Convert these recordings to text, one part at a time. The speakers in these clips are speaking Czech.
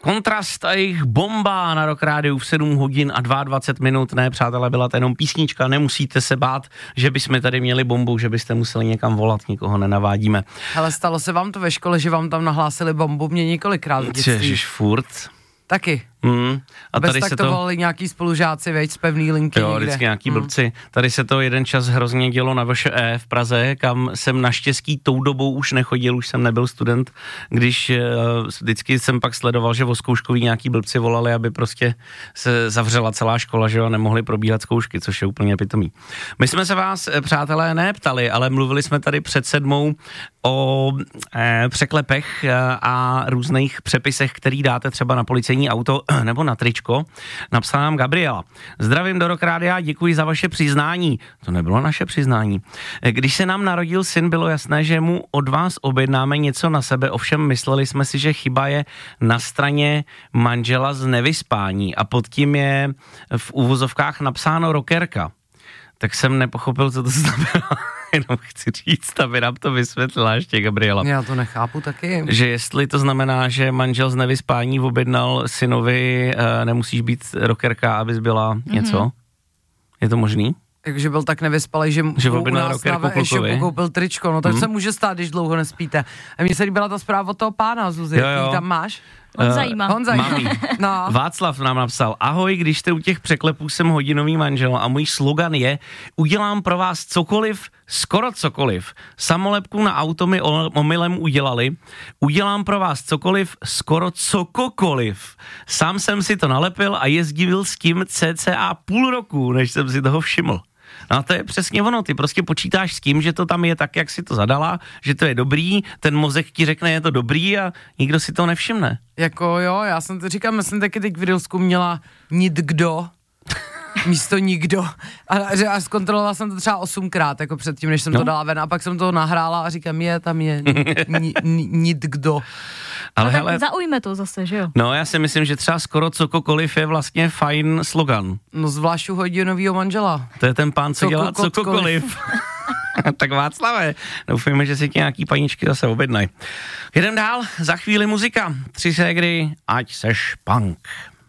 Kontrast a jejich Bomba na Rock Rádiu v 7 hodin a 22 minut. Ne, přátelé, byla to jenom písnička, nemusíte se bát, že bychom tady měli bombu, že byste museli někam volat, nikoho nenavádíme. Hele, stalo se vám to ve škole, že vám tam nahlásili bombu? Mě několikrát v dětství. Ježiš, furt. Taky. A bez tady tak se to volali nějaký spolužáci, veď, z pevný linky. Jo, někde. vždycky nějaký blbci. Tady se to jeden čas hrozně dělo na VŠE v Praze, kam jsem naštěstí tou dobou už nechodil, už jsem nebyl student, když vždycky jsem pak sledoval, že o zkouškový nějaký blbci volali, aby prostě se zavřela celá škola, že jo, nemohli probíhat zkoušky, což je úplně pitomý. My jsme se vás, přátelé, neptali, ale mluvili jsme tady před 7 o překlepech a různých přepisech, který dáte třeba na policejní auto nebo na tričko. Napsala nám Gabriela. Zdravím do Rock Rádia, děkuji za vaše přiznání. To nebylo naše přiznání. Když se nám narodil syn, bylo jasné, že mu od vás objednáme něco na sebe, ovšem mysleli jsme si, že chyba je na straně manžela z nevyspání a pod tím je v uvozovkách napsáno rockerka. Tak jsem nepochopil, co to znamená. Jenom chci říct, aby nám to vysvětlila ještě Gabriela. Já to nechápu taky. Že jestli to znamená, že manžel z nevyspání objednal synovi, nemusíš být rockerka, abys byla něco? Je to možný? Takže byl tak nevyspalej, že u nás na e-shopu koupil tričko, no tak se může stát, když dlouho nespíte. A mně se líbila ta zpráva od toho pána, Zuzi, jaký tam máš? Honza no. Václav nám napsal, ahoj, když jste u těch překlepů, jsem hodinový manžel a můj slogan je, udělám pro vás cokoliv, skoro cokoliv. Samolepku na auto mi omylem udělali, udělám pro vás cokoliv, skoro cokoliv. Sám jsem si to nalepil a jezdil s tím cca půl roku, než jsem si toho všiml. No a to je přesně ono, ty prostě počítáš s tím, že to tam je tak, jak si to zadala, že to je dobrý, ten mozek ti řekne, je to dobrý a nikdo si to nevšimne. Jako jo, já jsem to říkal, myslím taky teď v Videlsku měla kdo místo nikdo. A zkontrolovala jsem to třeba 8krát, jako předtím, než jsem to dala ven a pak jsem to nahrála a říkám, tam je kdo. Ale hele, zaujme to zase, že jo? No já si myslím, že třeba skoro cokoliv je vlastně fajn slogan. No zvlášť u hodinovýho manžela. To je ten pán, co dělá cokoliv. Tak Václave, doufujeme, že si ti nějaký paničky zase objednají. Jedem dál, za chvíli muzika. 3 ségry, ať seš punk.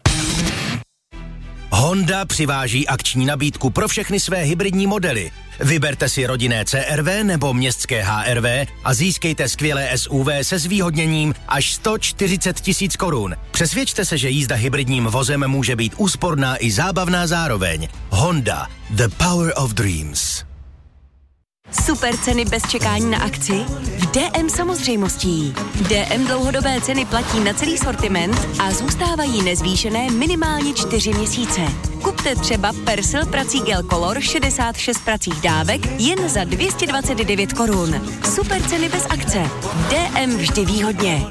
Honda přiváží akční nabídku pro všechny své hybridní modely. Vyberte si rodinné CR-V nebo městské HR-V a získejte skvělé SUV se zvýhodněním až 140 000 korun. Přesvědčte se, že jízda hybridním vozem může být úsporná i zábavná zároveň. Honda, the power of dreams. Super ceny bez čekání na akci? V DM samozřejmostí. DM dlouhodobé ceny platí na celý sortiment a zůstávají nezvýšené minimálně 4 měsíce. Kupte třeba Persil prací gel Color 66 pracích dávek jen za 229 korun. Super ceny bez akce. DM vždy výhodně.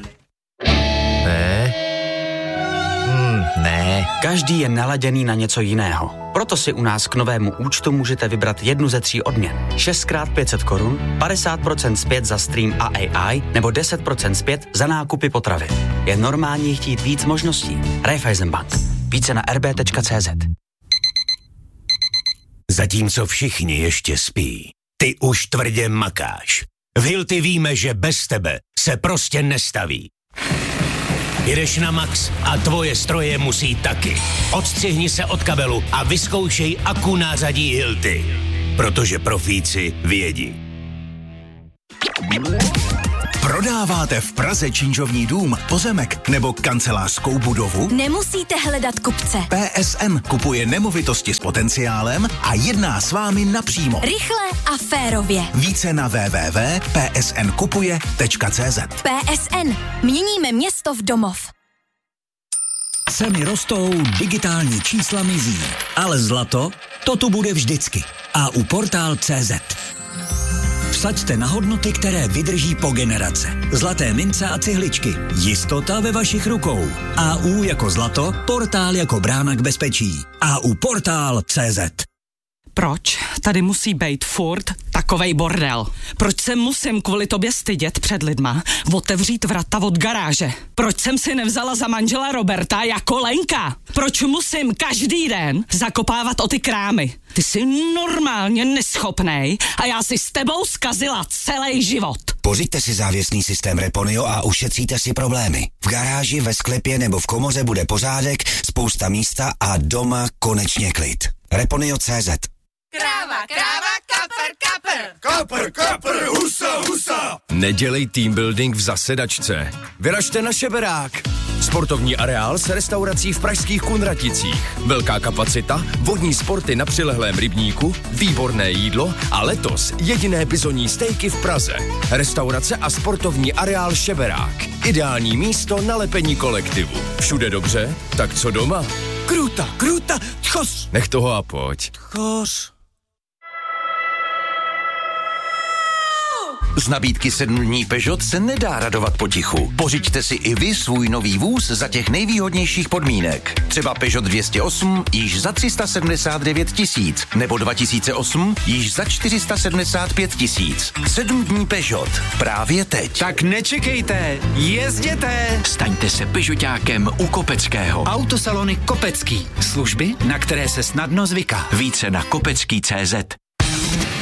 Ne. Každý je naladěný na něco jiného. Proto si u nás k novému účtu můžete vybrat jednu ze 3 odměn. 6x 500 korun, 50% zpět za stream a AI nebo 10% zpět za nákupy potravy. Je normální chtít víc možností. Raiffeisenbank. Více na rb.cz. Zatímco všichni ještě spí, ty už tvrdě makáš. V Hilti víme, že bez tebe se prostě nestaví. Jedeš na max a tvoje stroje musí taky. Odstřihni se od kabelu a vyzkoušej Akku nářadí Hilti. Protože profíci vědí. Prodáváte v Praze činžovní dům, pozemek nebo kancelářskou budovu? Nemusíte hledat kupce. PSN kupuje nemovitosti s potenciálem a jedná s vámi napřímo. Rychle a férově. Více na www.psnkupuje.cz. PSN. Měníme město v domov. Ceny rostou, digitální čísla mizí, ale zlato, to tu bude vždycky. A u Portál.cz. Vsaďte na hodnoty, které vydrží po generace. Zlaté mince a cihličky. Jistota ve vašich rukou. AU jako zlato, Portál jako brána k bezpečí. AU Portál.cz. Proč tady musí být furt takovej bordel? Proč se musím kvůli tobě stydět před lidma otevřít vrata od garáže? Proč jsem si nevzala za manžela Roberta jako Lenka? Proč musím každý den zakopávat o ty krámy? Ty jsi normálně neschopnej a já si s tebou zkazila celý život. Pořiďte si závěsný systém Reponio a ušetříte si problémy. V garáži, ve sklepě nebo v komoře bude pořádek, spousta místa a doma konečně klid. Reponio.cz. Kráva, kapr, Kapr, husa. Nedělej team building v zasedačce. Vyražte na Šeberák. Sportovní areál s restaurací v pražských Kunraticích. Velká kapacita, vodní sporty na přilehlém rybníku, výborné jídlo a letos jediné bizonní stejky v Praze. Restaurace a sportovní areál Šeberák. Ideální místo na lepení kolektivu. Všude dobře, tak co doma? Kruta, tchos. Nech toho a pojď. Tchos. Z nabídky 7 dní Peugeot se nedá radovat potichu. Pořiďte si i vy svůj nový vůz za těch nejvýhodnějších podmínek. Třeba Peugeot 208 již za 379 000, nebo 2008 již za 475 000. 7 dní Peugeot. Právě teď. Tak nečekejte, jezděte! Staňte se Peugeotákem u Kopeckého. Autosalony Kopecký. Služby, na které se snadno zvyká. Více na kopecký.cz.